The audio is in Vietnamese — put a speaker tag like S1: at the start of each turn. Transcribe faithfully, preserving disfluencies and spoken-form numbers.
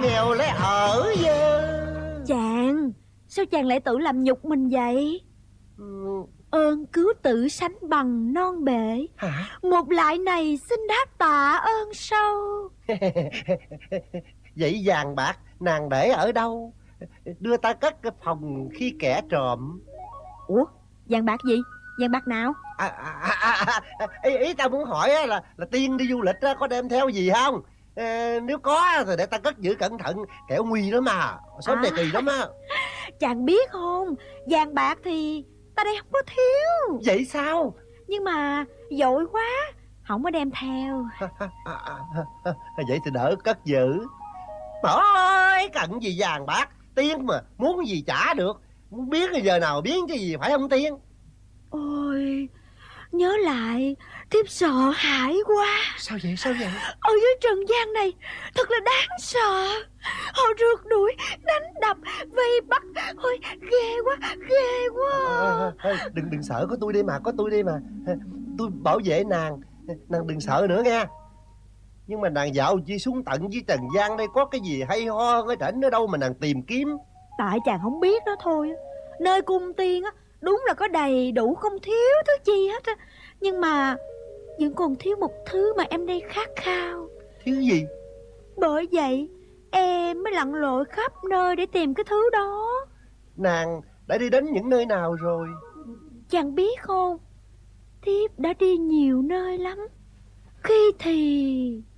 S1: nghèo lấy ở dơ.
S2: Chàng, sao chàng lại tự làm nhục mình vậy?
S1: Ừ.
S2: Ơn cứu tử sánh bằng non bể.
S1: Hả?
S2: Một lại này xin đáp tạ ơn sâu.
S1: Vậy vàng bạc nàng để ở đâu? Đưa ta cất cái phòng khi kẻ trộm.
S2: Ủa, vàng bạc gì? Vàng bạc nào?
S1: À, à, à, à, ý, ý ta muốn hỏi là là Tiên đi du lịch có đem theo gì không? À, nếu có thì để ta cất giữ cẩn thận, kẻo nguy lắm mà, sớm
S2: À.
S1: này kỳ lắm á.
S2: Chàng biết không, vàng bạc thì ta đây không có thiếu.
S1: Vậy sao?
S2: Nhưng mà vội quá, không có đem theo.
S1: À, à, à, à, vậy thì đỡ cất giữ. Trời ơi, cần gì vàng bạc, Tiên mà muốn gì trả được. Muốn biến thì giờ nào biến chứ gì, phải không Tiên?
S2: Ôi, nhớ lại thiếp sợ hãi quá.
S1: Sao vậy, sao vậy?
S2: Ở dưới trần gian này thật là đáng sợ. Họ rượt đuổi, đánh đập, vây bắt. Ôi, ghê quá, ghê quá.
S1: À, à, à, đừng đừng sợ, có tôi đây mà, có tôi đây mà. Tôi bảo vệ nàng, nàng đừng sợ nữa nghe. Nhưng mà nàng dạo chi xuống tận dưới trần gian đây có cái gì hay ho ở trển ở đâu mà nàng tìm kiếm?
S2: Tại chàng không biết đó thôi. Nơi cung tiên á, đúng là có đầy đủ, không thiếu thứ gì hết á. Nhưng mà vẫn còn thiếu một thứ mà em đây khát khao.
S1: Thiếu gì?
S2: Bởi vậy em mới lặn lội khắp nơi để tìm cái thứ đó.
S1: Nàng đã đi đến những nơi nào rồi?
S2: Chàng biết không, thiếp đã đi nhiều nơi lắm. Khi thì